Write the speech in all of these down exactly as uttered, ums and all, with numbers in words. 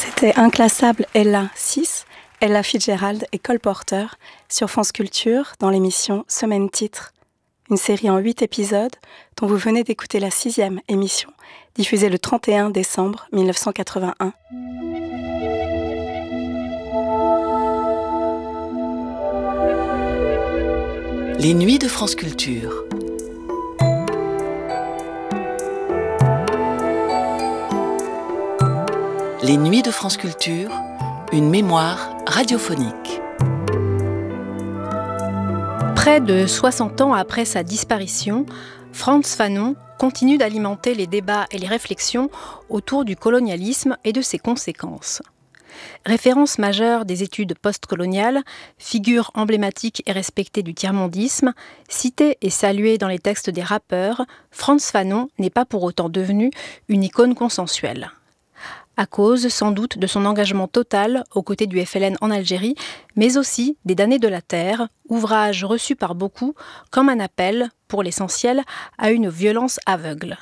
C'était Inclassable Ella six, Ella Fitzgerald et Cole Porter sur France Culture dans l'émission Semaine Titre. Une série en huit épisodes dont vous venez d'écouter la sixième émission, diffusée le trente et un décembre mille neuf cent quatre-vingt-un. Les nuits de France Culture. Les nuits de France Culture, une mémoire radiophonique. Près de soixante ans après sa disparition, Frantz Fanon continue d'alimenter les débats et les réflexions autour du colonialisme et de ses conséquences. Référence majeure des études postcoloniales, figure emblématique et respectée du tiers-mondisme, citée et saluée dans les textes des rappeurs, Frantz Fanon n'est pas pour autant devenu une icône consensuelle. À cause sans doute de son engagement total aux côtés du F L N en Algérie, mais aussi des Damnés de la Terre, ouvrage reçu par beaucoup comme un appel, pour l'essentiel, à une violence aveugle.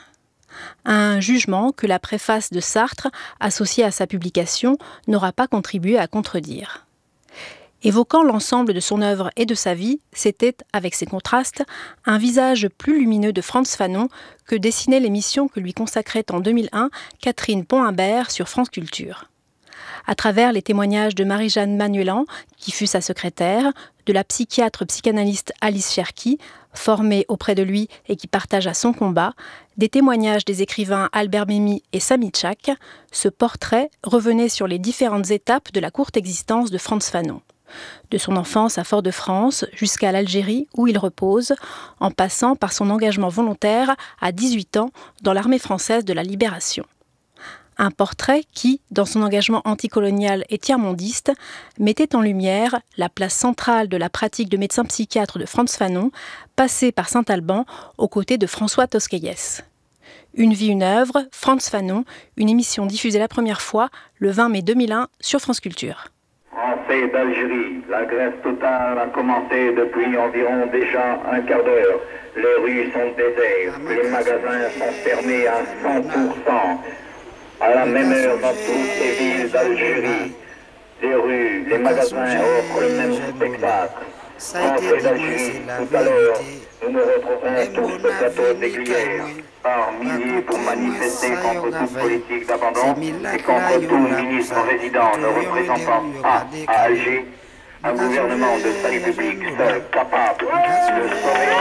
Un jugement que la préface de Sartre, associée à sa publication, n'aura pas contribué à contredire. Évoquant l'ensemble de son œuvre et de sa vie, c'était, avec ses contrastes, un visage plus lumineux de Frantz Fanon que dessinait l'émission que lui consacrait en deux mille un Catherine Pont-Imbert sur France Culture. À travers les témoignages de Marie-Jeanne Manuelan, qui fut sa secrétaire, de la psychiatre psychanalyste Alice Cherki, formée auprès de lui et qui partagea son combat, des témoignages des écrivains Albert Memmi et Samy Tchak, ce portrait revenait sur les différentes étapes de la courte existence de Frantz Fanon. De son enfance à Fort-de-France jusqu'à l'Algérie où il repose, en passant par son engagement volontaire à dix-huit ans dans l'armée française de la Libération. Un portrait qui, dans son engagement anticolonial et tiers-mondiste, mettait en lumière la place centrale de la pratique de médecin psychiatre de Frantz Fanon, passé par Saint-Alban aux côtés de François Tosquelles. Une vie, une œuvre, Frantz Fanon, une émission diffusée la première fois le vingt mai deux mille un sur France Culture. Français d'Algérie, la grève totale a commencé depuis environ déjà un quart d'heure. Les rues sont désertes, les magasins sont fermés à cent pour cent. À la même heure dans toutes les villes d'Algérie, les rues, les magasins offrent le même spectacle. Français d'Algérie, tout à l'heure, nous nous retrouverons tous au château d'Aiguillère, par milliers pour manifester contre toute politique d'abandon et contre tout ministre résident ne représentant pas à Alger un gouvernement de salut public seul capable de sauver.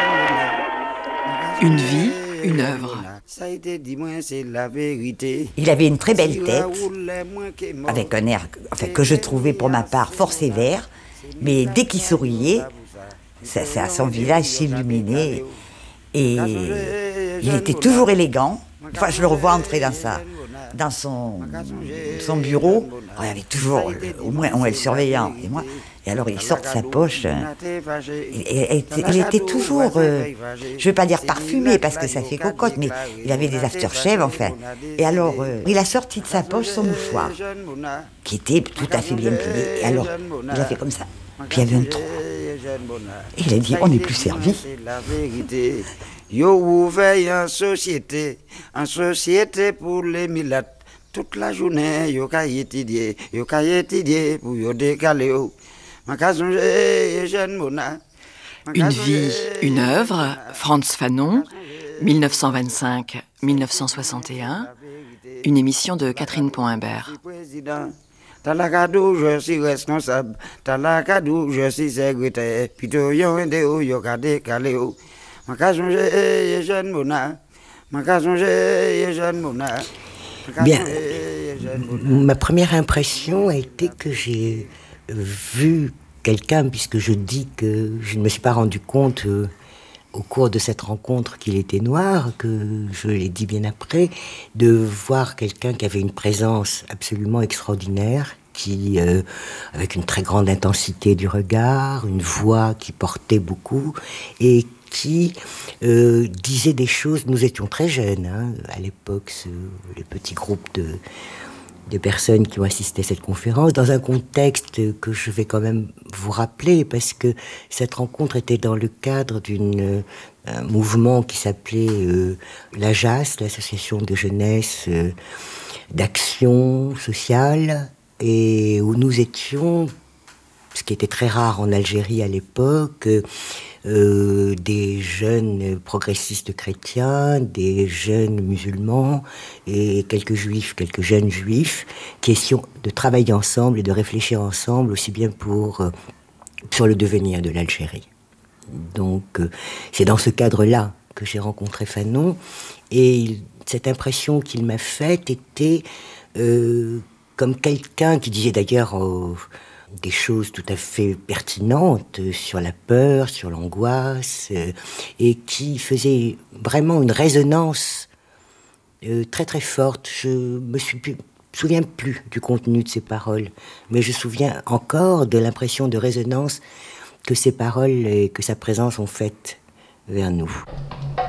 Une vie, une œuvre. Il avait une très belle tête, avec un air enfin, que je trouvais pour ma part fort sévère, mais dès qu'il souriait, ça, ça, son visage s'illuminait et il était toujours élégant. Enfin, je le revois entrer dans, sa, dans son, son bureau, il y avait toujours au moins un surveillant et moi. Et alors il sort de sa poche, et, et, il était toujours, euh, je ne veux pas dire parfumé parce que ça fait cocotte, mais il avait des aftershaves enfin. Et alors euh, il a sorti de sa poche son mouchoir, qui était tout à fait bien plié. Et alors il a fait comme ça, puis il y avait un trou. Et il a dit, on n'est plus servi. Yo ouvert en société, en société pour les milates. Toute la journée, yo ka étudier, yo ka étudier pour yo décaler. Une vie, une œuvre, Frantz Fanon, mille neuf cent vingt-cinq à mille neuf cent soixante et un, une émission de Catherine Pont-Imbert. Talakadou, je suis responsable. Talakadou, je suis secrétaire. Pito yo ende ou yo ka décalé ou. Maka songe ye jeune mona. Maka songe ye jeune mona. Bien, ma première impression a été que j'ai vu quelqu'un, puisque je dis que je ne me suis pas rendu compte euh, au cours de cette rencontre qu'il était noir, que je l'ai dit bien après, de voir quelqu'un qui avait une présence absolument extraordinaire, qui, euh, avec une très grande intensité du regard, une voix qui portait beaucoup, et qui euh, disait des choses. Nous étions très jeunes, hein, à l'époque, ce, les petits groupes de... de personnes qui ont assisté à cette conférence, dans un contexte que je vais quand même vous rappeler, parce que cette rencontre était dans le cadre d'une un mouvement qui s'appelait euh, l'A J A S, l'Association de jeunesse euh, d'action sociale, et où nous étions, ce qui était très rare en Algérie à l'époque, euh, des jeunes progressistes chrétiens, des jeunes musulmans et quelques juifs, quelques jeunes juifs, question de travailler ensemble et de réfléchir ensemble, aussi bien pour, euh, sur le devenir de l'Algérie. Donc, euh, c'est dans ce cadre-là que j'ai rencontré Fanon, et il, cette impression qu'il m'a faite était euh, comme quelqu'un qui disait d'ailleurs euh, des choses tout à fait pertinentes sur la peur, sur l'angoisse, euh, et qui faisait vraiment une résonance euh, très très forte. Je me suis plus, souviens plus du contenu de ces paroles, mais je me souviens encore de l'impression de résonance que ces paroles et que sa présence ont faite vers nous.